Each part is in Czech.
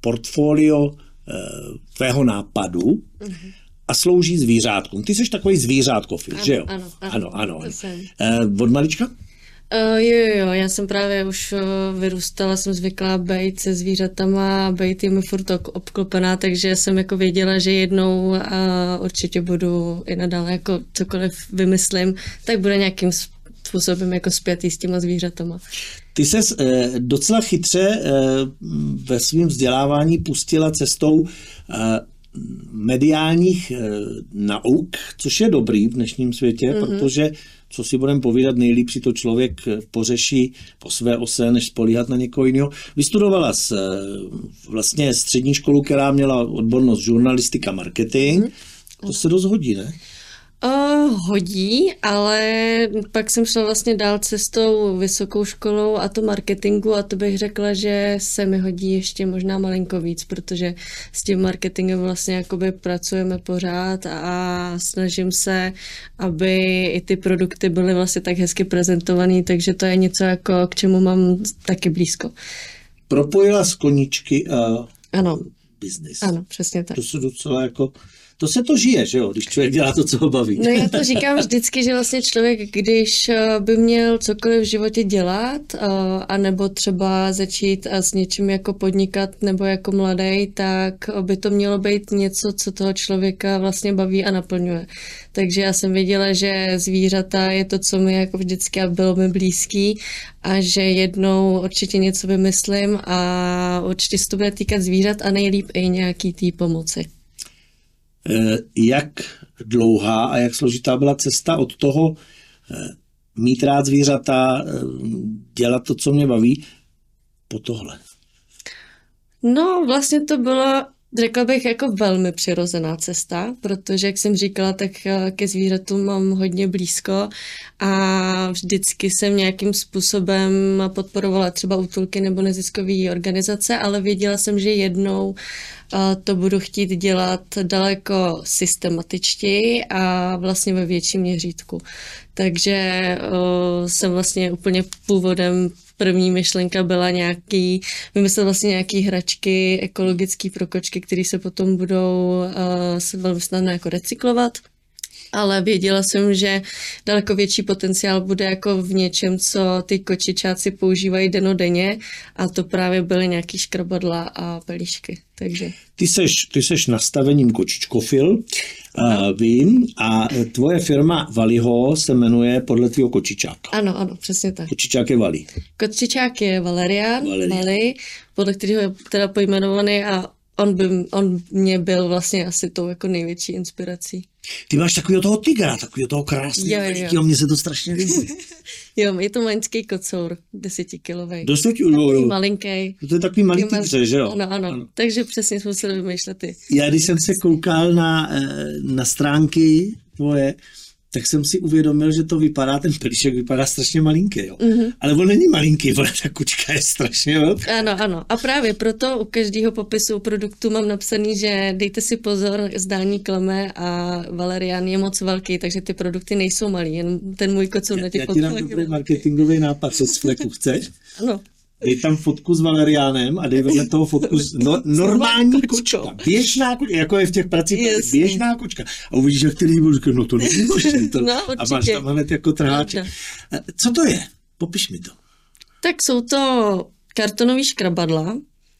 portfolio tvého nápadu a slouží zvířátkům. Ty jsi takový zvířátkofil, že jo? Ano. Od malička? Jo, já jsem právě už vyrůstala, jsem zvyklá být se zvířatama, být jimi furt obklopená, takže jsem jako věděla, že jednou určitě budu i nadále jako cokoliv vymyslím, tak bude nějakým způsobem jako spjatý s těma zvířatama. Ty ses docela chytře ve svém vzdělávání pustila cestou mediálních nauk, což je dobrý v dnešním světě, protože, co si budeme povídat, nejlíp si to člověk pořeší po své ose, než spolíhat na někoho jiného. Vystudovala vlastně střední školu, která měla odbornost žurnalistika, marketing. To se dost hodí, ne? Hodí, ale pak jsem šla vlastně dál cestou vysokou školou a to marketingu a to bych řekla, že se mi hodí ještě možná malinko víc, protože s tím marketingem vlastně jakoby pracujeme pořád a snažím se, aby i ty produkty byly vlastně tak hezky prezentovaný, takže to je něco, jako k čemu mám taky blízko. Propojila z koníčky a biznis. Ano, přesně tak. To se docela jako... To se to žije, že jo, když člověk dělá to, co ho baví. No já to říkám vždycky, že vlastně člověk, když by měl cokoliv v životě dělat, anebo třeba začít s něčím jako podnikat nebo jako mladý, tak by to mělo být něco, co toho člověka vlastně baví a naplňuje. Takže já jsem věděla, že zvířata je to, co mi jako vždycky bylo mi blízký a že jednou určitě něco vymyslím a určitě se to bude týkat zvířat a nejlíp i nějaký tý pomoci. Jak dlouhá a jak složitá byla cesta od toho mít rád zvířata, dělat to, co mě baví, po tohle? No, vlastně to bylo, řekla bych, jako velmi přirozená cesta, protože, jak jsem říkala, tak ke zvířatům mám hodně blízko a vždycky jsem nějakým způsobem podporovala třeba útulky nebo neziskové organizace, ale věděla jsem, že jednou to budu chtít dělat daleko systematičtěji a vlastně ve větším měřítku. Takže jsem vlastně úplně původem první myšlenka byla vymyslet vlastně nějaký hračky ekologický pro kočky, které se potom budou velmi snadno jako recyklovat. Ale věděla jsem, že daleko větší potenciál bude jako v něčem, co ty kočičáci používají dennodenně a to právě byly nějaký škrabadla a pelíšky. Takže. Ty seš nastavením kočičkofil, vím, a tvoje firma Valiho se jmenuje podle tvýho kočičáka. Ano, přesně tak. Kočičák je Vali. Kočičák je Valerian, Vali, podle kterého je teda pojmenovaný a on mě byl vlastně asi tou jako největší inspirací. Ty máš takového toho tygra, takového toho krásného velikého, mně se to strašně líbí. Jo, je to maličký kocour, 10kilovej. Takový malinký. To je takový malý tygře, že jo? Ano. Takže přesně jsme museli vymýšlet ty. Já když jsem se koukal na stránky tvoje, tak jsem si uvědomil, že to vypadá, ten pelíšek vypadá strašně malinký, jo. Ale on není malinký, ta kočka je strašně velká. Ano. A právě proto u každého popisu produktu mám napsaný, že dejte si pozor, zdání klame a Valerian je moc velký, takže ty produkty nejsou malý, jen ten můj kocour na těch fotkách. Já ti dám dobrý marketingový nápad, co z fleku chceš? Ano. Dej tam fotku s Valeriánem a dej vedle toho fotku s normální kočka. Běžná kočka, jako je v těch pracích, běžná kočka. A uvidíš, jak ty lidi budou říkat, no to není možné. A máš tam hned jako trháček. Co to je? Popiš mi to. Tak jsou to kartonový škrabadla.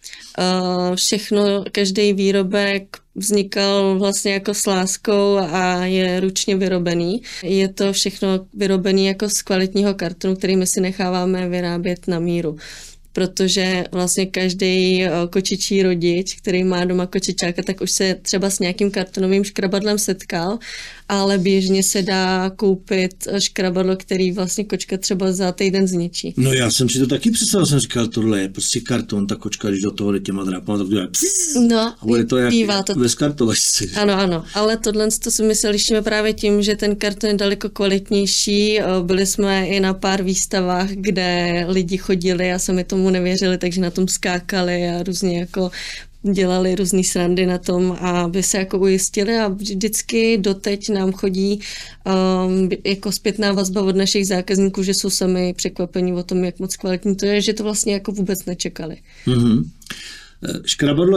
Všechno, každý výrobek vznikal vlastně jako s láskou a je ručně vyrobený. Je to všechno vyrobený jako z kvalitního kartonu, který my si necháváme vyrábět na míru. Protože vlastně každý kočičí rodič, který má doma kočičáka, tak už se třeba s nějakým kartonovým škrabadlem setkal, ale běžně se dá koupit škrabadlo, který vlastně kočka třeba za týden zničí. No já jsem si to taky představil, jsem říkal, tohle je prostě karton, ta kočka, když do toho jde těma drápama, tak dělá no, a bude to jak ve skartovačce. Ano, ale tohle to si my se lišíme právě tím, že ten karton je daleko kvalitnější. Byli jsme i na pár výstavách, kde lidi chodili a sami tomu nevěřili, takže na tom skákali a různě jako dělali různý srandy na tom, aby se jako ujistili a vždycky doteď nám chodí jako zpětná vazba od našich zákazníků, že jsou sami překvapení o tom, jak moc kvalitní to je, že to vlastně jako vůbec nečekali. Škrabadlo